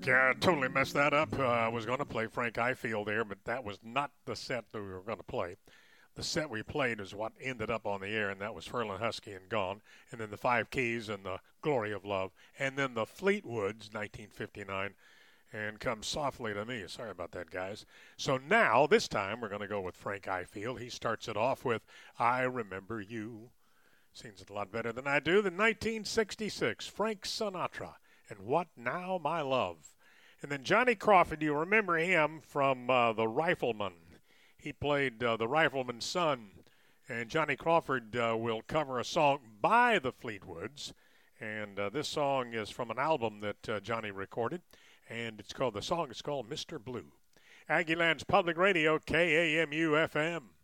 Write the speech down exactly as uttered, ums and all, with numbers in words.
Yeah, I totally messed that up. Uh, I was going to play Frank Ifield there, but that was not the set that we were going to play. The set we played is what ended up on the air, and that was Ferlin Husky and Gone, and then the Five Keys and the Glory of Love, and then the Fleetwoods, nineteen fifty-nine, and Come Softly to Me. Sorry about that, guys. So now, this time, we're going to go with Frank Ifield. He starts it off with I Remember You. Sings it a lot better than I do. The nineteen sixty-six, Frank Sinatra, and What Now, My Love. And then Johnny Crawford, you remember him from uh, The Rifleman. He played uh, the Rifleman's son. And Johnny Crawford uh, will cover a song by the Fleetwoods. And uh, this song is from an album that uh, Johnny recorded. And it's called, the song is called Mister Blue. Aggieland's Public Radio, K A M U F M.